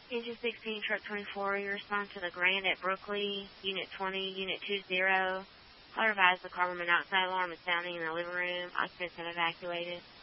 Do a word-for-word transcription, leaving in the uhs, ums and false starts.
Engine sixteen, Truck twenty-four, you respond to the Grand at Brookley, Unit twenty, Unit two zero. I'll revise the carbon monoxide alarm is sounding in the living room. Occupants have evacuated.